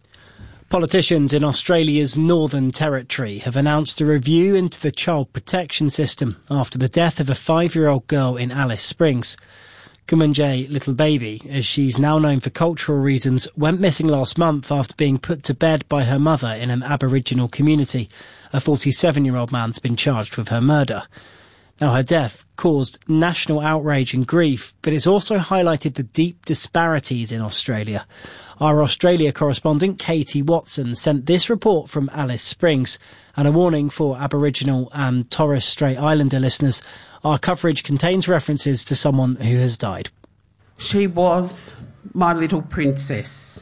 Politicians in Australia's Northern Territory have announced a review into the child protection system after the death of a five-year-old girl in Alice Springs. Kumanjayi Little Baby, as she's now known for cultural reasons, went missing last month after being put to bed by her mother in an Aboriginal community. A forty-seven-year-old man's been charged with her murder. Now, her death caused national outrage and grief, but it's also highlighted the deep disparities in Australia. Our Australia correspondent, Katie Watson, sent this report from Alice Springs, and a warning for Aboriginal and Torres Strait Islander listeners. Our coverage contains references to someone who has died. She was my little princess.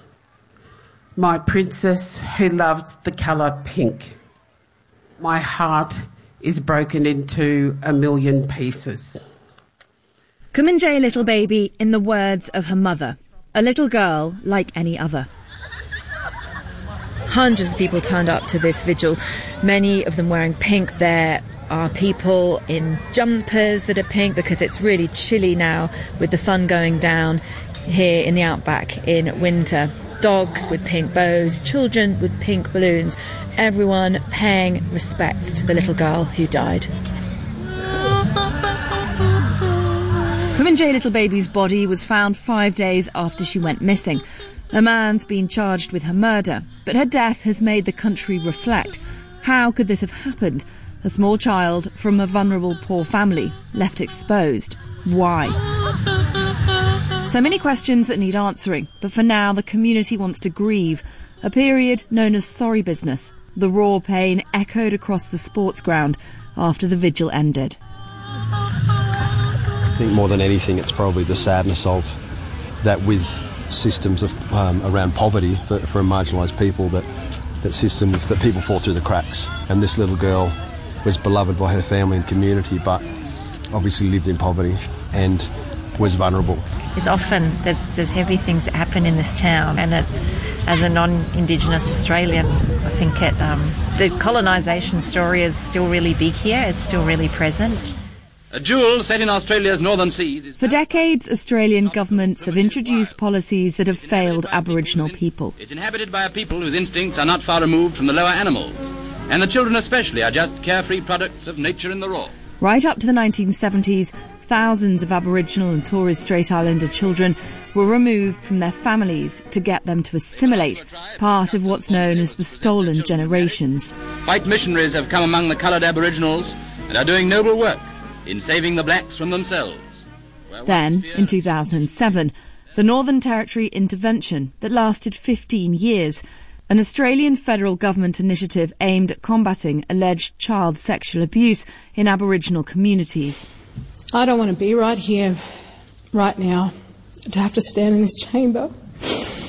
My princess who loved the colour pink. My heart is broken into a million pieces. Kumanjayi Little Baby, in the words of her mother, a little girl like any other. Hundreds of people turned up to this vigil, many of them wearing pink. There are people in jumpers that are pink because it's really chilly now with the sun going down here in the outback in winter. Dogs with pink bows, children with pink balloons, everyone paying respect to the little girl who died. Kumanjayi Little Baby's body was found five days after she went missing. A man's been charged with her murder, but her death has made the country reflect. How could this have happened? A small child from a vulnerable poor family left exposed. Why? So many questions that need answering, but for now the community wants to grieve. A period known as sorry business. The raw pain echoed across the sports ground after the vigil ended. I think more than anything it's probably the sadness of that with systems of, um, around poverty for, for marginalised people, that, that systems, that people fall through the cracks. And this little girl was beloved by her family and community, but obviously lived in poverty and was vulnerable. It's often, there's, there's heavy things that happen in this town, and it, as a non-Indigenous Australian, I think it, um, the colonisation story is still really big here, it's still really present. A jewel set in Australia's northern seas. Is For decades, Australian governments have introduced policies that have failed Aboriginal people. It's inhabited by a people whose instincts are not far removed from the lower animals, and the children especially are just carefree products of nature in the raw. Right up to the nineteen seventies, thousands of Aboriginal and Torres Strait Islander children were removed from their families to get them to assimilate, part of what's known as the stolen generations. White missionaries have come among the coloured Aboriginals and are doing noble work in saving the blacks from themselves. Then, in two thousand seven, the Northern Territory intervention that lasted fifteen years, an Australian federal government initiative aimed at combating alleged child sexual abuse in Aboriginal communities. I don't want to be right here, right now, to have to stand in this chamber.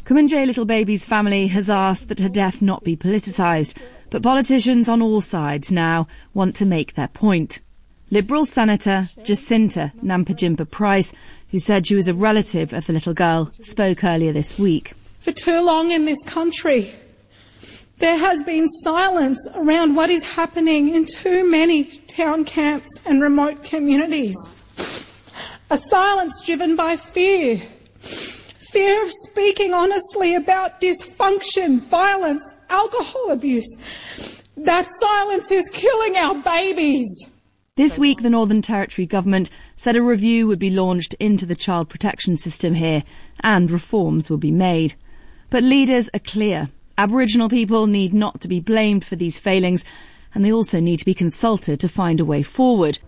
Kumanjayi Little Baby's family has asked that her death not be politicised, but politicians on all sides now want to make their point. Liberal Senator Jacinta Nampijinpa Price, who said she was a relative of the little girl, spoke earlier this week. For too long in this country, there has been silence around what is happening in too many town camps and remote communities. A silence driven by fear. Fear of speaking honestly about dysfunction, violence, alcohol abuse. That silence is killing our babies. This week, the Northern Territory government said a review would be launched into the child protection system here and reforms will be made. But leaders are clear. Aboriginal people need not to be blamed for these failings, and they also need to be consulted to find a way forward.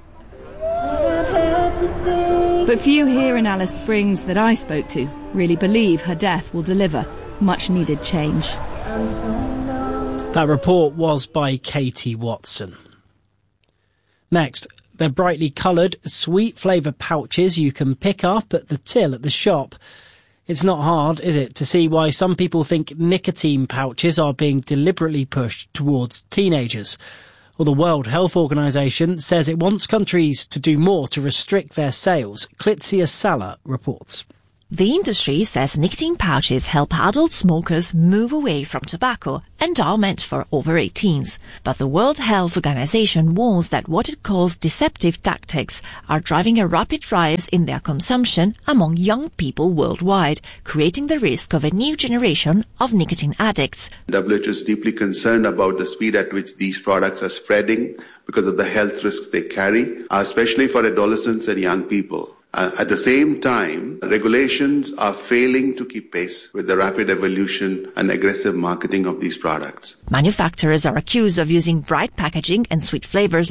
But few here in Alice Springs that I spoke to really believe her death will deliver much needed change. That report was by Katie Watson. Next, they're brightly coloured, sweet flavoured pouches you can pick up at the till at the shop. It's not hard, is it, to see why some people think nicotine pouches are being deliberately pushed towards teenagers. Well, the World Health Organization says it wants countries to do more to restrict their sales. Klitsia Sala reports. The industry says nicotine pouches help adult smokers move away from tobacco and are meant for over eighteens. But the World Health Organization warns that what it calls deceptive tactics are driving a rapid rise in their consumption among young people worldwide, creating the risk of a new generation of nicotine addicts. W H O is deeply concerned about the speed at which these products are spreading because of the health risks they carry, especially for adolescents and young people. Uh, at the same time, regulations are failing to keep pace with the rapid evolution and aggressive marketing of these products. Manufacturers are accused of using bright packaging and sweet flavors